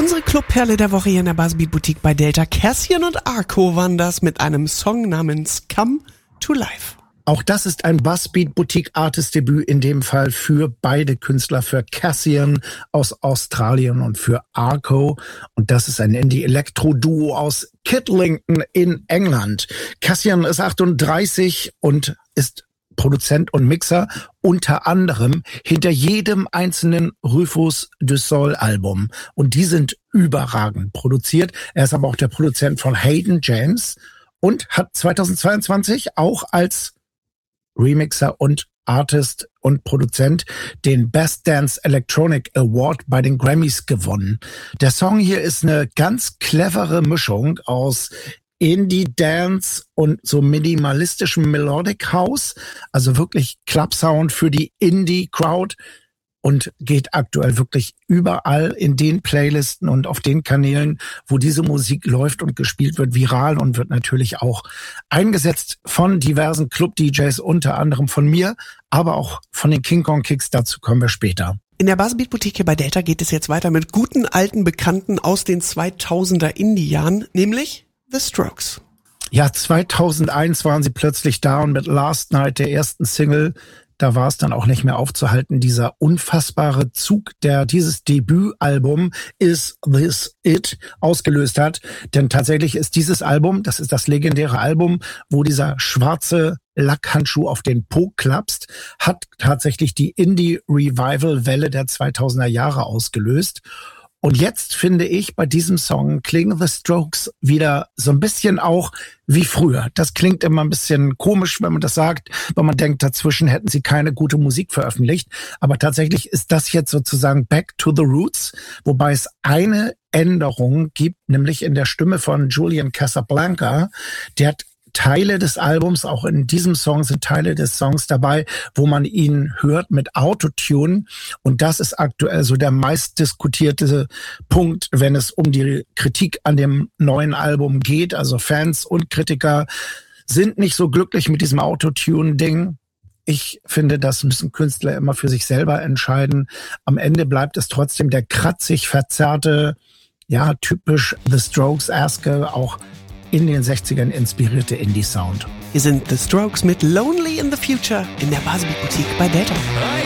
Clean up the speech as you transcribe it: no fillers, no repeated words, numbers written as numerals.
Unsere Clubperle der Woche hier in der Buzzbeat Boutique bei Delta. Cassian und Arco waren das mit einem Song namens Come to Life. Auch das ist ein Buzzbeat Boutique Artist Debüt, in dem Fall für beide Künstler, für Cassian aus Australien und für Arco. Und das ist ein Indie-Elektro-Duo aus Kidlington in England. Cassian ist 38 und ist Produzent und Mixer, unter anderem hinter jedem einzelnen Rufus du Sol Album. Und die sind überragend produziert. Er ist aber auch der Produzent von Hayden James und hat 2022 auch als Remixer und Artist und Produzent den Best Dance Electronic Award bei den Grammys gewonnen. Der Song hier ist eine ganz clevere Mischung aus Indie-Dance und so minimalistischem Melodic House, also wirklich Club-Sound für die Indie-Crowd und geht aktuell wirklich überall in den Playlisten und auf den Kanälen, wo diese Musik läuft und gespielt wird, viral und wird natürlich auch eingesetzt von diversen Club-DJs, unter anderem von mir, aber auch von den King Kong Kicks. Dazu kommen wir später. In der Buzzbeat Boutique hier bei Delta geht es jetzt weiter mit guten alten Bekannten aus den 2000er Indie-Jahren, nämlich The Strokes. Ja, 2001 waren sie plötzlich da und mit Last Night, der ersten Single, da war es dann auch nicht mehr aufzuhalten. Dieser unfassbare Zug, der dieses Debütalbum Is This It ausgelöst hat. Denn tatsächlich ist dieses Album, das ist das legendäre Album, wo dieser schwarze Lackhandschuh auf den Po klappst, hat tatsächlich die Indie-Revival-Welle der 2000er Jahre ausgelöst. Und jetzt finde ich, bei diesem Song klingen The Strokes wieder so ein bisschen auch wie früher. Das klingt immer ein bisschen komisch, wenn man das sagt, weil man denkt, dazwischen hätten sie keine gute Musik veröffentlicht. Aber tatsächlich ist das jetzt sozusagen Back to the Roots, wobei es eine Änderung gibt, nämlich in der Stimme von Julian Casablanca. Der hat Teile des Albums, auch in diesem Song sind Teile des Songs dabei, wo man ihn hört mit Autotune. Und das ist aktuell so der meistdiskutierte Punkt, wenn es um die Kritik an dem neuen Album geht. Also Fans und Kritiker sind nicht so glücklich mit diesem Autotune-Ding. Ich finde, das müssen Künstler immer für sich selber entscheiden. Am Ende bleibt es trotzdem der kratzig verzerrte, ja, typisch The Strokes-eske, auch in den 60ern inspirierte Indie-Sound. Hier sind The Strokes mit Lonely in the Future in der Buzzbeat Boutique bei Delta.